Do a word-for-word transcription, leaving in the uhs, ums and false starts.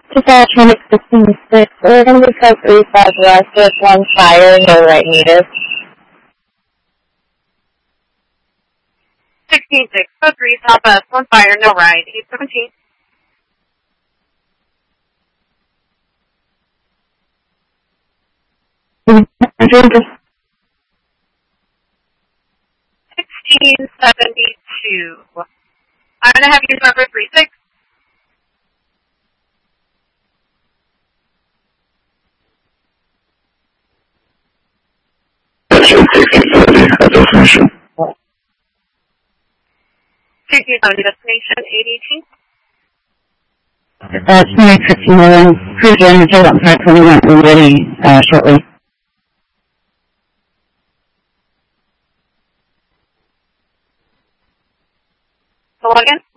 To Traffic sixteen six, we're going to be code three five west with one fire, no right meters. sixteen six, code three southwest, one fire, no right, eight seventeen. sixteen seventy-two. I'm going to have you number three six. sixteen seventy, destination eight eighteen. Uh, twenty fifteen million, cruise in, J one five twenty-one, we're ready, uh, shortly. So again?